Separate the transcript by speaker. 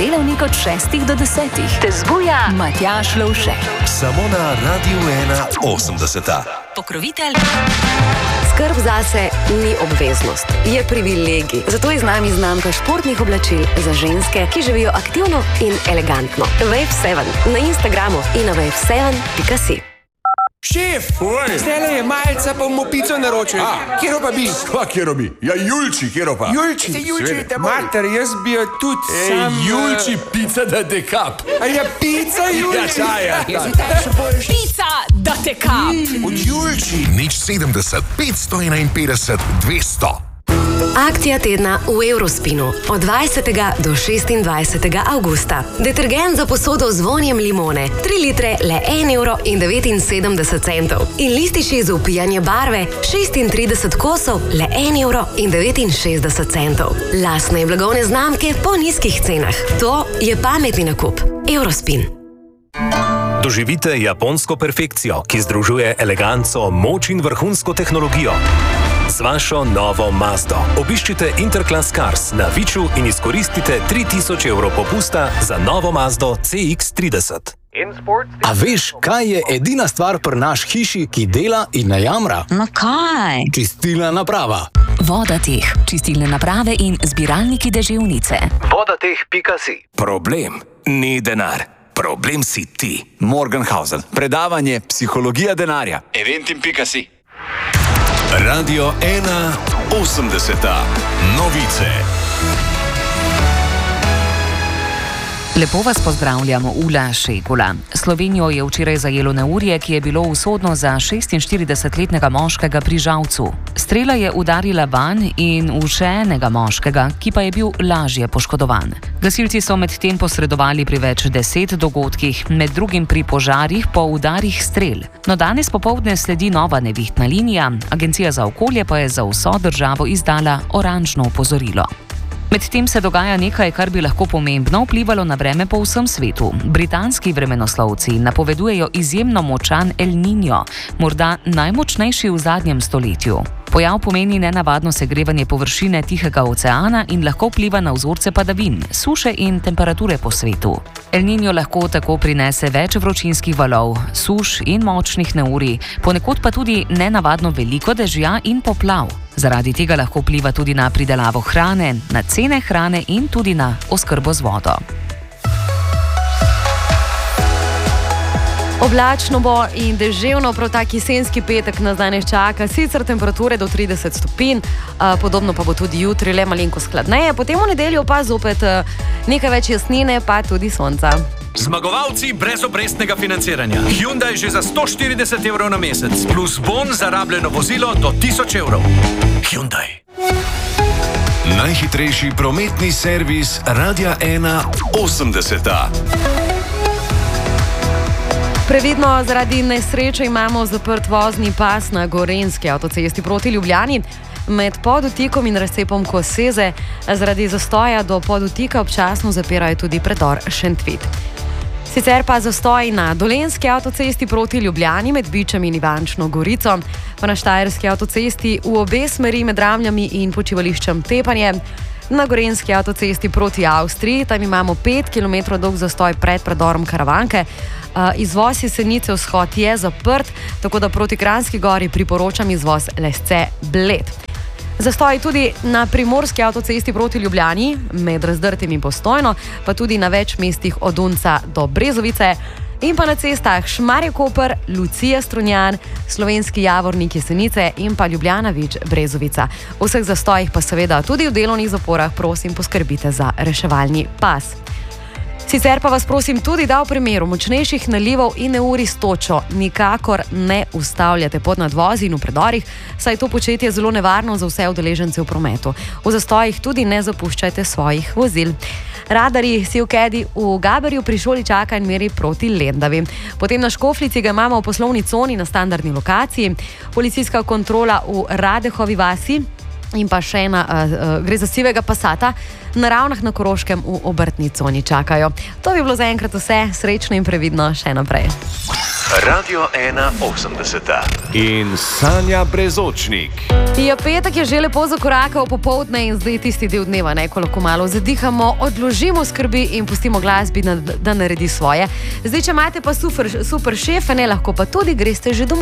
Speaker 1: delavnik od 6 do 10. Te zbuja Matjaž Lovšek.
Speaker 2: Samo na Radiu 1 80.
Speaker 1: Pokrovitelj.
Speaker 3: Skrb zase ni obveznost, je privilegij. Zato je z nami znamka športnih oblačil za ženske, ki živijo aktivno in elegantno. Wave7 na Instagramu in na wave7.si.
Speaker 4: Šef, zdajle je malca, pa bomo pico naročili. Kjero pa bi?
Speaker 5: Kjero bi? Ja, Julči, kjero pa?
Speaker 4: Julči, te mater, jaz bi jo tudi sam...
Speaker 5: Julči, pica da dekap.
Speaker 4: A ja, pica, Julči?
Speaker 5: Ja, čaja.
Speaker 1: Pica da te kap.
Speaker 4: Od Julči.
Speaker 2: Nič 70, 551, 200.
Speaker 3: Akcija tedna v Eurospinu od 20. do 26. avgusta. Detergent za posodo z vonjem limone, 3 litre le 1,79 € in lističi za upijanje barve, 36 kosov le 1,69 €. Lastne blagovne znamke po nizkih cenah. To je pametni nakup. Eurospin.
Speaker 6: Doživite japonsko perfekcijo, ki združuje eleganco, moč in vrhunsko tehnologijo. Z vašo novo Mazdo obiščite Interclass Cars na Viču in izkoristite 3000 € popusta za novo Mazdo CX-30.
Speaker 7: A veš, kaj je edina stvar pri naš hiši, ki dela in ne jamra?
Speaker 1: No kaj?
Speaker 7: Čistilna naprava.
Speaker 1: Vodateh, čistilne naprave in zbiralniki deževnice.
Speaker 7: Vodateh.si.
Speaker 8: Problem ni denar. Problem si ti.
Speaker 9: Morgenhausen. Predavanje Psihologija denarja.
Speaker 8: Eventim.si.
Speaker 2: Radio 1 80. Novice.
Speaker 10: Lepo vas pozdravljamo, Ula Šegula. Slovenijo je včeraj zajelo neurje, ki je bilo usodno za 46-letnega moškega pri Žalcu. Strela je udarila vanj in v še enega moškega, ki pa je bil lažje poškodovan. Gasilci so medtem posredovali pri več 10 dogodkih, med drugim pri požarih po udarih strel. No, danes popoldne sledi nova nevihtna linija, Agencija za okolje pa je za vso državo izdala oranžno opozorilo. Medtem se dogaja nekaj, kar bi lahko pomembno vplivalo na vreme po vsem svetu. Britanski vremenoslovci napovedujejo izjemno močan El Niño, morda najmočnejši v zadnjem stoletju. Pojav pomeni nenavadno segrevanje površine Tihega oceana in lahko vpliva na vzorce padavin, suše in temperature po svetu. El Niño lahko tako prinese več vročinskih valov, suš in močnih neurij, ponekod pa tudi nenavadno veliko dežja in poplav. Zaradi tega lahko vpliva tudi na pridelavo hrane, na cene hrane in tudi na oskrbo z vodo.
Speaker 11: Oblačno bo in deževno, prav tak jesenski petek nas danes čaka, sicer temperature do 30 stopinj, podobno pa bo tudi jutri, le malenkost hladneje, potem v nedeljo pa zopet nekaj več jasnine, pa tudi sonca.
Speaker 8: Zmagovalci brez obrestnega financiranja. Hyundai že za 140 € na mesec, plus bon za rabljeno vozilo do 1000 €. Hyundai.
Speaker 2: Najhitrejši prometni servis Radia 1 80.
Speaker 11: Previdno, zaradi nesreče imamo zaprt vozni pas na Gorenjski avtocesti proti Ljubljani. Med podutikom in razcepom Koseze zaradi zastoja do podutika občasno zapirajo tudi predor Šentvid. Sicer pa zastoj na Dolenjski avtocesti proti Ljubljani med Bičem in Ivančno Gorico, pa na Štajerski avtocesti v obe smeri med Ramljami in počivališčem Tepanje. Na Gorenjski avtocesti proti Avstriji, tam imamo 5 km dolg zastoj pred predorom Karavanke. Izvoz Jesenice vzhod je zaprt, tako da proti Kranjski gori priporočam izvoz Lesce-Bled. Zastoj tudi na Primorski avtocesti proti Ljubljani, med Razdrtim in Postojno, pa tudi na več mestih od Unca do Brezovice in pa na cestah Šmarje-Koper, Lucija-Strunjan, Slovenski Javornik Jesenice in pa Ljubljana-Vič-Brezovica. V vseh zastojih pa seveda tudi v delovnih zaporah prosim poskrbite za reševalni pas. Sicer pa vas prosim tudi, da v primeru močnejših nalivov in neurij s točo nikakor ne ustavljate pod nadvozi in v predorih, saj to početje je zelo nevarno za vse udeležence v prometu. V zastojih tudi ne zapuščajte svojih vozil. Radarji si v Kedi v Gaberju pri šoli čaka in meri proti Lendavi. Potem na Škofljici ga imamo v poslovni coni na standardni lokaciji, policijska kontrola v Radehovi vasi in pa še ena, gre za sivega Passata, na Ravnah na Koroškem v obrtni coni čakajo. To bi bilo zaenkrat vse, srečno in previdno še naprej.
Speaker 2: Radio 180. In Sanja Brezočnik.
Speaker 11: Ja, petek je že lepo zakorakal popoldne in zdaj tisti del dneva, ko lahko malo zadihamo, odložimo skrbi in pustimo glasbi, da naredi svoje. Zdaj, če imate pa super šefe, lahko pa tudi greste že domov.